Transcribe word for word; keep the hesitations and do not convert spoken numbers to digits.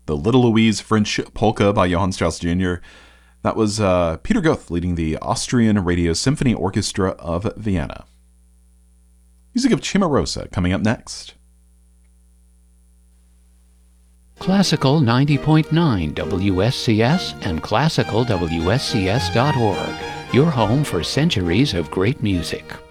the Little Louise French Polka by Johann Strauss Junior That was uh, Peter Goeth leading the Austrian Radio Symphony Orchestra of Vienna. Music of Cimarosa coming up next. Classical ninety point nine W S C S and classical W S C S dot org, your home for centuries of great music.